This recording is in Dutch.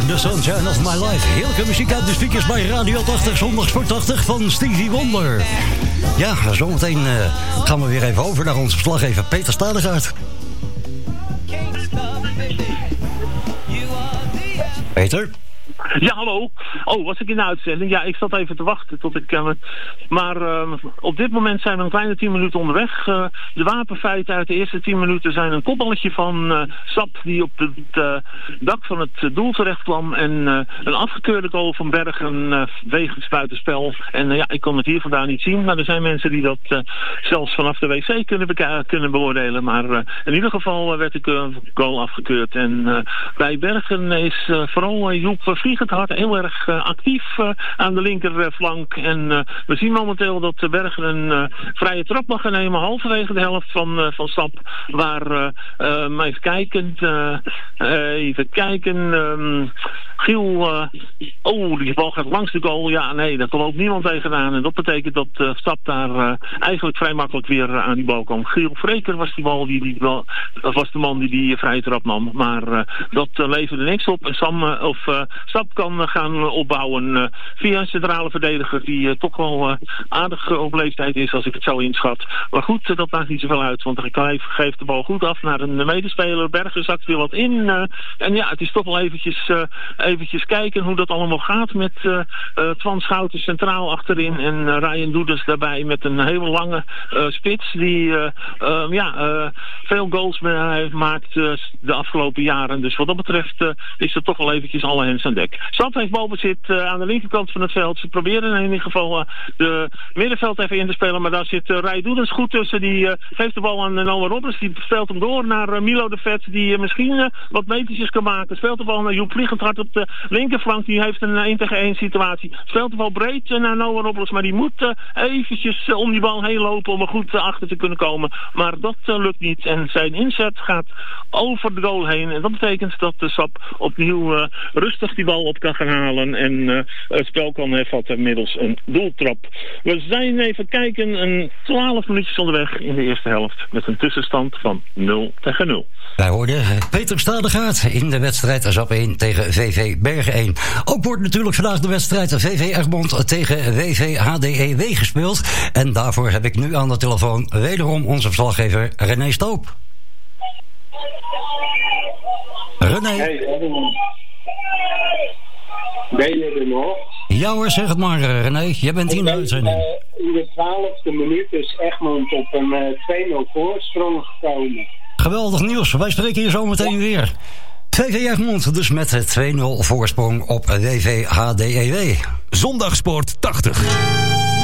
The Sunshine of My Life. Heerlijke muziek uit de speakers bij Radio 80, zondags voor 80 van Stevie Wonder. Ja, zometeen gaan we weer even over naar onze verslaggever Peter Stadegaard. Peter? Ja, hallo. Oh, was ik in de uitzending? Ja, ik zat even te wachten tot ik... maar op dit moment zijn we een kleine 10 minuten onderweg. De wapenfeiten uit de eerste 10 minuten zijn een kopballetje van Sap die op het dak van het doel terecht kwam. En een afgekeurde goal van Bergen wegens buitenspel. En ja, ik kon het hier vandaan niet zien. Maar er zijn mensen die dat zelfs vanaf de wc kunnen beoordelen. Maar in ieder geval werd de goal afgekeurd. En bij Bergen is vooral Joep Vliegendhart heel erg actief aan de linkerflank. En we zien momenteel dat Bergen een vrije trap mag gaan nemen halverwege de helft van Stap. Waar, even kijken, Giel, die bal gaat langs de goal. Ja, nee, daar komt ook niemand tegenaan. En dat betekent dat Stap daar eigenlijk vrij makkelijk weer aan die bal kwam. Giel Vreker was dat was de man die vrije trap nam. Maar dat leverde niks op. En Stap kan gaan opbouwen via een centrale verdediger die toch wel aardig op leeftijd is als ik het zo inschat. Maar goed, dat maakt niet zoveel uit, want de geeft de bal goed af naar een medespeler. Bergen zakt weer wat in. En ja, het is toch wel eventjes kijken hoe dat allemaal gaat met Twan Schouten centraal achterin en Ryan Doeders daarbij met een hele lange spits die veel goals heeft gemaakt de afgelopen jaren. Dus wat dat betreft is er toch wel eventjes alle hens aan dek. Stap heeft balbezit aan de linkerkant van het veld. Ze proberen in ieder geval de middenveld even in te spelen, maar daar zit Ryan Doeders goed tussen. Die geeft de bal aan Noah Roberts. Die speelt hem door naar Milo de Vet, die misschien wat metertjes kan maken. Speelt de bal naar Joep Vliegendhart op de linkerflank. Die heeft een 1-tegen-1 situatie. Speelt de bal breed naar Noah Roberts, maar die moet eventjes om die bal heen lopen om er goed achter te kunnen komen. Maar dat lukt niet. En zijn inzet gaat over de goal heen. En dat betekent dat de Sap opnieuw rustig die bal op kan gaan halen en het spel kan hervatten middels een doeltrap. We zijn even kijken, een 12 minuutjes onderweg in de eerste helft met een tussenstand van 0-0. Wij hoorden Peter Stadegaard in de wedstrijd Zap 1 tegen VV Bergen 1. Ook wordt natuurlijk vandaag de wedstrijd VV Egmond tegen WV HDEW gespeeld. En daarvoor heb ik nu aan de telefoon wederom onze verslaggever René Stoop. René. Hey, ben je er nog? Ja hoor, zeg het maar René, jij bent in de uitzending. In de 12e minuut is Egmond op een 2-0 voorsprong gekomen. Geweldig nieuws, wij spreken hier zo meteen weer. VV Egmond dus met 2-0 voorsprong op WV HDEW. Zondagsport 80.